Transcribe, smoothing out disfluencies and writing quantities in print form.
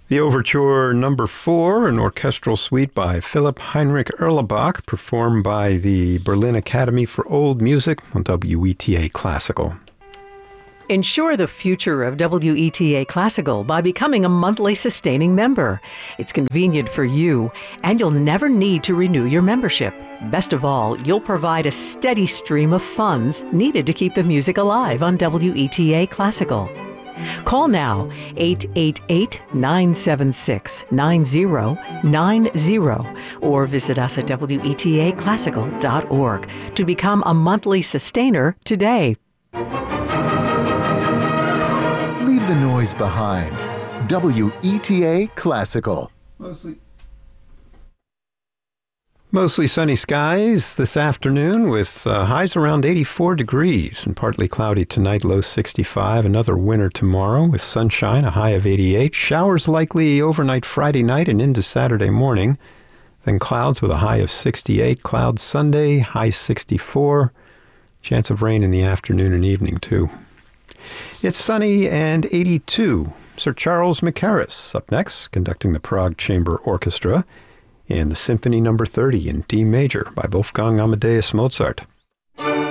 The Overture Number 4, an orchestral suite by Philipp Heinrich Erlebach, performed by the Berlin Academy for Old Music on WETA Classical. Ensure the future of WETA Classical by becoming a monthly sustaining member. It's convenient for you, and you'll never need to renew your membership. Best of all, you'll provide a steady stream of funds needed to keep the music alive on WETA Classical. Call now, 888-976-9090, or visit us at WETAClassical.org to become a monthly sustainer today. Leave the noise behind. WETA Classical. Mostly sunny skies this afternoon with highs around 84 degrees and partly cloudy tonight, low 65. Another winter tomorrow with sunshine, a high of 88. Showers likely overnight Friday night and into Saturday morning. Then clouds with a high of 68. Clouds Sunday, high 64. Chance of rain in the afternoon and evening too. It's sunny and 82. Sir Charles Mackerras up next, conducting the Prague Chamber Orchestra in the Symphony No. 30 in D major by Wolfgang Amadeus Mozart.